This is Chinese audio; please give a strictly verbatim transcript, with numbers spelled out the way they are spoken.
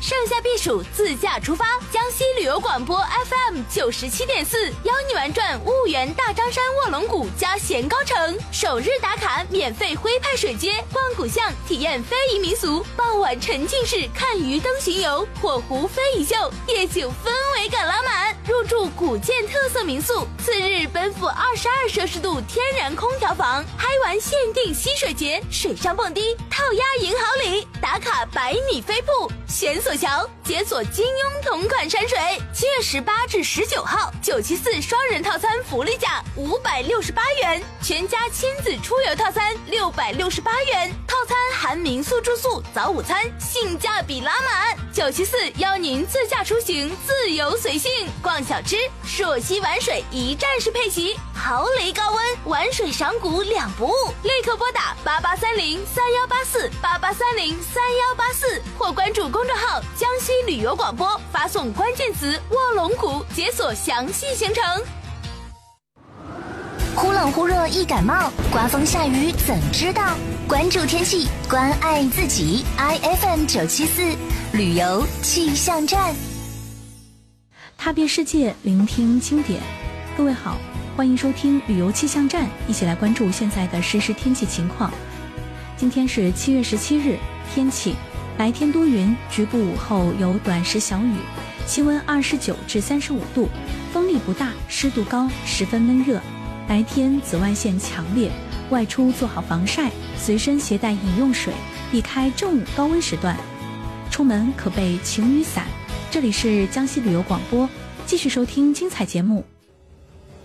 盛夏避暑，自驾出发。江西旅游广播 F M 九十七点四，邀你玩转婺源大张山卧龙谷加咸高城，首日打卡免费徽派水街，逛古巷，体验非遗民俗，傍晚沉浸式看鱼灯巡游，火湖非遗秀，夜景氛围感拉满。入住古建特色民宿，次日奔赴二十二摄氏度天然空调房，嗨玩限定溪水节，水上蹦迪，套鸭银好礼，打卡百米飞瀑，悬索桥，解锁金庸同款山水。七月十八至十九号，九七四双人套餐福利价五百六十八元，全家亲子出游套餐六百六十八元，套餐含民宿住宿、早午餐，性价比拉满。九七四邀您自驾出行，自由随性，逛小吃，朔溪玩水一站式配齐，豪雷高温，玩水赏古两不误。立刻拨打八八三零三幺八四八八三零三幺八四，或关注公众号江西旅游广播，发送关键词卧龙谷，解锁详细行程。 忽冷忽热易感冒，刮风下雨怎知道？关注天气，关爱自己。I F M 九七四旅游气象站， 踏遍世界，聆听经典。各位好，欢迎收听旅游气象站，一起来关注现在的实时天气情况。今天是七月十七日，天气白天多云，局部午后有短时小雨，气温二十九至三十五度，风力不大，湿度高，十分闷热。白天紫外线强烈，外出做好防晒，随身携带饮用水，避开正午高温时段。出门可备晴雨伞。这里是江西旅游广播，继续收听精彩节目。